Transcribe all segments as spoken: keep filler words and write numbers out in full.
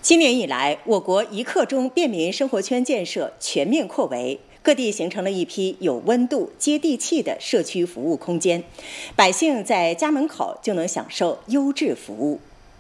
今年以来，我国一刻钟便民生活圈建设全面扩围，各地形成了一批有温度、接地气的社区服务空间，百姓在家门口就能享受优质服务。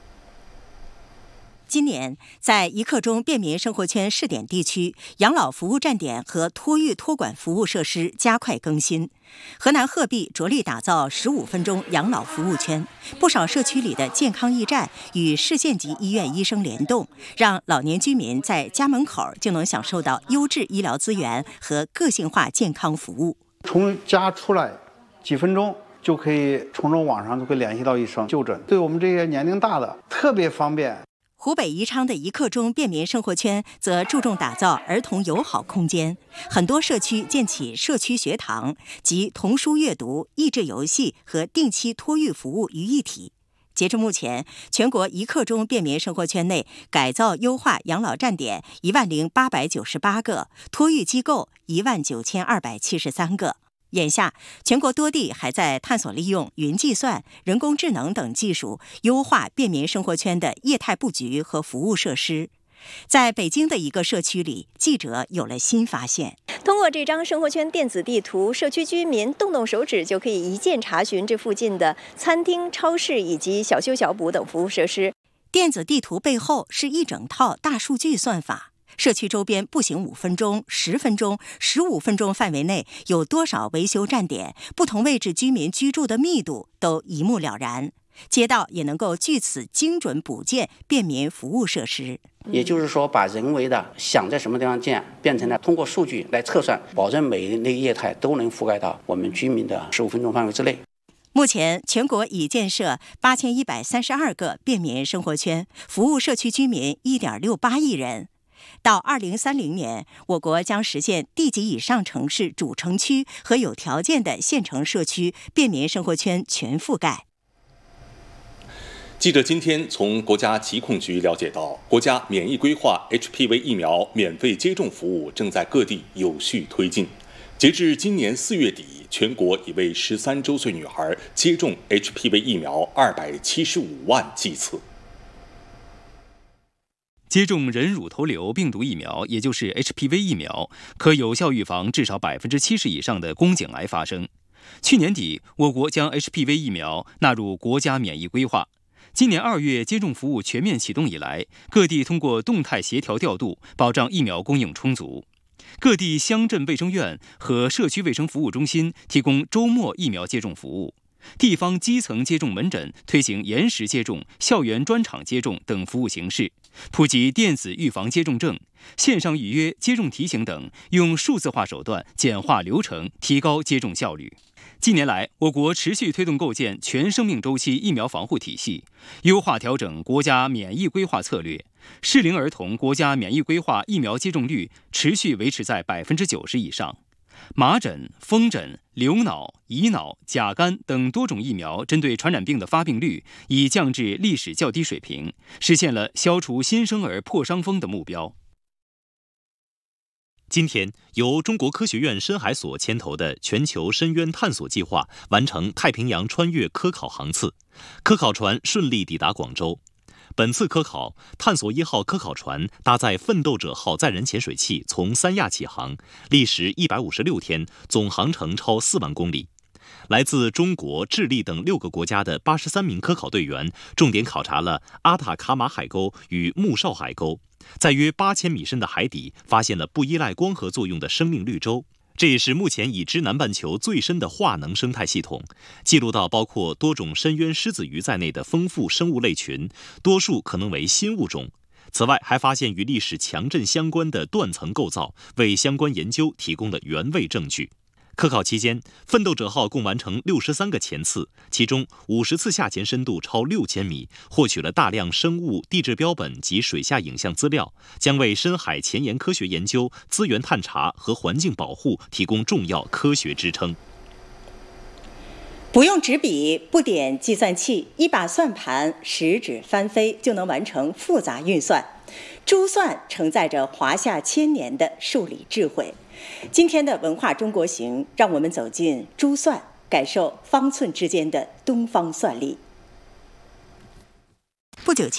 今年，在一刻钟便民生活圈试点地区，养老服务站点和托育托管服务设施加快更新。河南鹤壁着力打造十五分钟养老服务圈，不少社区里的健康驿站与市县级医院医生联动，让老年居民在家门口就能享受到优质医疗资源和个性化健康服务。 从家出来几分钟就可以从这网上就可以联系到医生就诊，对我们这些年龄大的特别方便。 湖北宜昌的一刻钟便民生活圈则注重打造儿童友好空间，很多社区建起社区学堂，集童书阅读、益智游戏和定期托育服务于一体。截至目前，全国一刻钟便民生活圈内改造优化养老站点一万零八百九十八个，托育机构一万九千二百七十三个。眼下，全国多地还在探索利用云计算、人工智能等技术，优化便民生活圈的业态布局和服务设施。在北京的一个社区里，记者有了新发现。 通过这张生活圈电子地图，社区居民动动手指就可以一键查询这附近的餐厅、超市以及小修小补等服务设施。 电子地图背后是一整套大数据算法。社区周边步行五分钟、十分钟、十五分钟范围内有多少维修站点，不同位置居民居住的密度都一目了然。街道也能够据此精准补建便民服务设施。 也就是说，把人为的想在什么地方建，变成了通过数据来测算，保证每一类业态都能覆盖到我们居民的十五分钟范围之内。 目前，全国已建设八千一百三十二个便民生活圈，服务社区居民一点六八亿人。到二零三零年，我国将实现地级以上城市主城区和有条件的县城社区便民生活圈全覆盖。 记者今天从国家疾控局了解到，国家免疫规划 H P V 疫苗免费接种服务正在各地有序推进。截至今年四月底，全国已为十三周岁女孩接种 H P V 疫苗二百七十五万剂次。 接种人乳头瘤病毒疫苗，也就是 H P V 疫苗，可有效预防至少百分之七十以上的宫颈癌发生。去年底，我国将 H P V 疫苗纳入国家免疫规划。今年二月接种服务全面启动以来，各地通过动态协调调度，保障疫苗供应充足。各地乡镇卫生院和社区卫生服务中心提供周末疫苗接种服务。地方基层接种门诊推行延时接种、校园专场接种等服务形式，普及电子预防接种证、线上预约、接种提醒等，用数字化手段简化流程，提高接种效率。近年来，我国持续推动构建全生命周期疫苗防护体系，优化调整国家免疫规划策略，适龄儿童国家免疫规划疫苗接种率持续维持在百分之九十以上。麻疹、风疹、流脑、乙脑、甲肝等多种疫苗针对传染病的发病率已降至历史较低水平，实现了消除新生儿破伤风的目标。 今天，由中国科学院深海所牵头的全球深渊探索计划完成太平洋穿越科考航次，科考船顺利抵达广州。本次科考，探索一号科考船搭载奋斗者号载人潜水器从三亚起航，历时一百五十六天，总航程超四万公里。来自中国、智利等六个国家的八十三名科考队员，重点考察了阿塔卡马海沟与穆绍海沟，在约八千米深的海底发现了不依赖光合作用的生命绿洲。这也是目前已知南半球最深的化能生态系统，记录到包括多种深渊狮子鱼在内的丰富生物类群，多数可能为新物种。此外，还发现与历史强震相关的断层构造，为相关研究提供了原位证据。科考期间，奋斗者号共完成六十三个潜次，其中五十次下潜深度超六千米，获取了大量生物、地质标本及水下影像资料，将为深海前沿科学研究、资源探查和环境保护提供重要科学支撑。 不用纸笔，不点计算器，一把算盘，食指翻飞就能完成复杂运算。珠算承载着华夏千年的数理智慧。今天的文化中国行，让我们走进珠算，感受方寸之间的东方算力。不久前